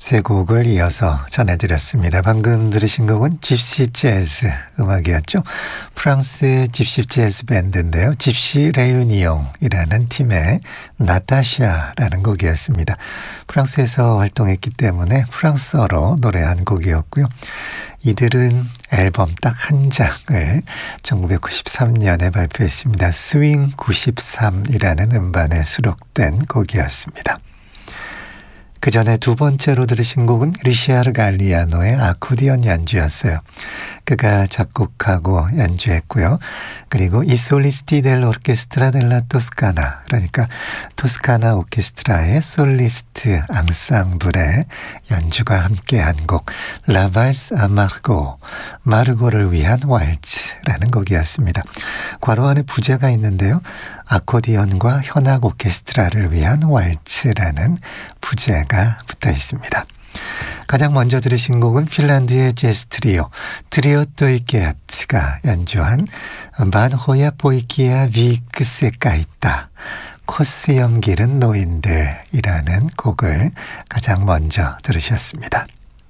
세 곡을 이어서 전해드렸습니다. 방금 들으신 곡은 집시 재즈 음악이었죠. 프랑스의 집시 재즈 밴드인데요. 집시 레유니옹이라는 팀의 나타샤라는 곡이었습니다. 프랑스에서 활동했기 때문에 프랑스어로 노래한 곡이었고요. 이들은 앨범 딱 한 장을 1993년에 발표했습니다. 스윙 93이라는 음반에 수록된 곡이었습니다. 그 전에 두 번째로 들으신 곡은 리시아르 갈리아노의 아코디언 연주였어요. 그가 작곡하고 연주했고요. 그리고 이 솔리스티 델 오르케스트라 델라 토스카나, 그러니까 토스카나 오케스트라의 솔리스트 앙상블의 연주가 함께한 곡 라 발스 아 마르고, 마르고를 위한 왈츠라는 곡이었습니다. 괄호 안에 부제가 있는데요. 아코디언과 현악 오케스트라를 위한 왈츠라는 부제가 붙어 있습니다. 가장 먼저 들으신 곡은 핀란드의 재즈 트리오 트리오토이케아트가 연주한 반호야 보이키야 비크스가 있다, 코스 염기른 노인들이라는 곡을 가장 먼저 들으셨습니다.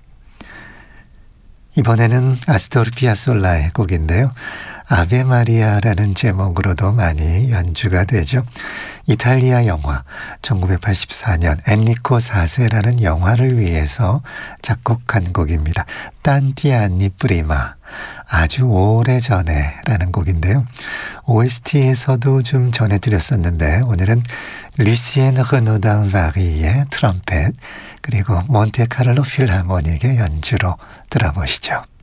이번에는 아스토르 피아솔라의 곡인데요. 아베 마리아라는 제목으로도 많이 연주가 되죠. 이탈리아 영화 1984년 엔리코 4세라는 영화를 위해서 작곡한 곡입니다. 탄티 안니 프리마, 아주 오래전에 라는 곡인데요. OST에서도 좀 전해드렸었는데 오늘은 루시엔 르노당 바리의 트럼펫 그리고 몬테카를로 필하모닉의 연주로 들어보시죠.